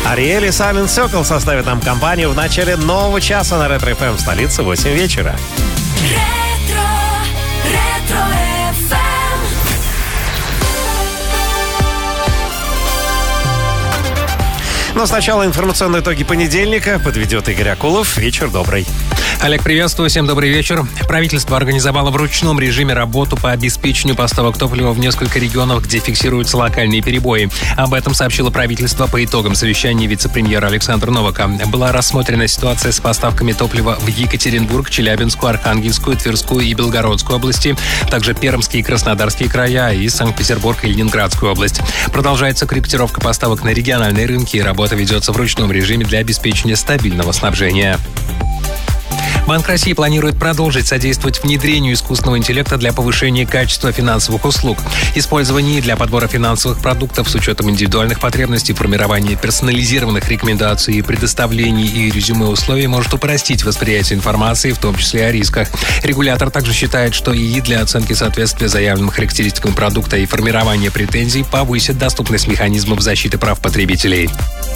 Ариэль и Silent Circle составят нам компанию в начале нового часа на Ретро ФМ в столице в 8 вечера. Но сначала информационные итоги понедельника подведет Игорь Акулов. Вечер добрый. Олег, приветствую. Всем добрый вечер. Правительство организовало в ручном режиме работу по обеспечению поставок топлива в несколько регионов, где фиксируются локальные перебои. Об этом сообщило правительство по итогам совещания вице-премьера Александра Новака. Была рассмотрена ситуация с поставками топлива в Екатеринбург, Челябинскую, Архангельскую, Тверскую и Белгородскую области, также Пермские и Краснодарские края и Санкт-Петербург и Ленинградскую область. Продолжается корректировка поставок на региональные рынки, и работа ведется в ручном режиме для обеспечения стабильного снабжения. Банк России планирует продолжить содействовать внедрению искусственного интеллекта для повышения качества финансовых услуг. Использование для подбора финансовых продуктов с учетом индивидуальных потребностей, формирования персонализированных рекомендаций, предоставлений и резюме условий может упростить восприятие информации, в том числе о рисках. Регулятор также считает, что ИИ для оценки соответствия заявленным характеристикам продукта и формирования претензий повысит доступность механизмов защиты прав потребителей.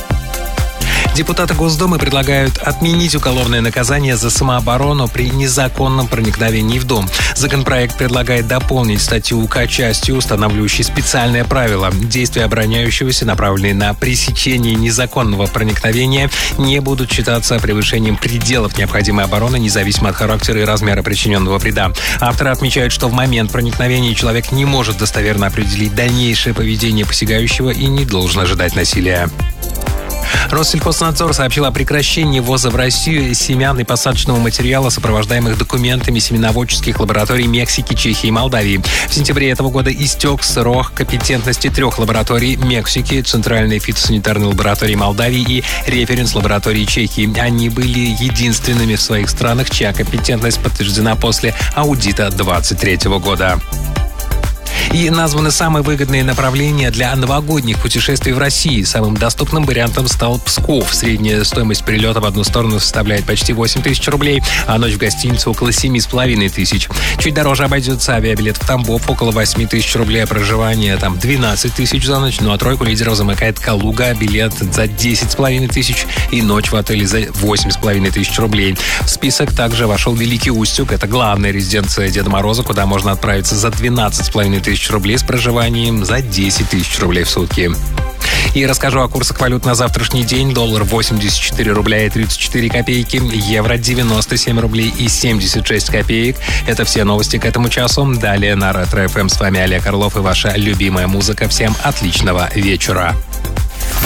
Депутаты Госдумы предлагают отменить уголовное наказание за самооборону при незаконном проникновении в дом. Законопроект предлагает дополнить статью УК частью, устанавливающей специальное правило. Действия обороняющегося, направленные на пресечение незаконного проникновения, не будут считаться превышением пределов необходимой обороны, независимо от характера и размера причиненного вреда. Авторы отмечают, что в момент проникновения человек не может достоверно определить дальнейшее поведение посягающего и не должен ожидать насилия. Россельхознадзор сообщил о прекращении ввоза в Россию семян и посадочного материала, сопровождаемых документами семеноводческих лабораторий Мексики, Чехии и Молдавии. В сентябре этого года истек срок компетентности 3 лабораторий Мексики, Центральной фитосанитарной лаборатории Молдавии и референс-лаборатории Чехии. Они были единственными в своих странах, чья компетентность подтверждена после аудита 2023 года. И названы самые выгодные направления для новогодних путешествий в России. Самым доступным вариантом стал Псков. Средняя стоимость прилета в одну сторону составляет почти 8 тысяч рублей, а ночь в гостинице около 7,5 тысяч. Чуть дороже обойдется авиабилет в Тамбов, около 8 тысяч рублей, а проживание там 12 тысяч за ночь. Ну а тройку лидеров замыкает Калуга, билет за 10,5 тысяч и ночь в отеле за 8,5 тысяч рублей. В список также вошел Великий Устюг. Это главная резиденция Деда Мороза, куда можно отправиться за 12,5 тысяч рублей с проживанием за 10 тысяч рублей в сутки. И расскажу о курсах валют на завтрашний день. Доллар 84 рубля и 34 копейки, евро 97 рублей и 76 копеек. Это все новости к этому часу. Далее на Ретро ФМ с вами Олег Орлов и ваша любимая музыка. Всем отличного вечера.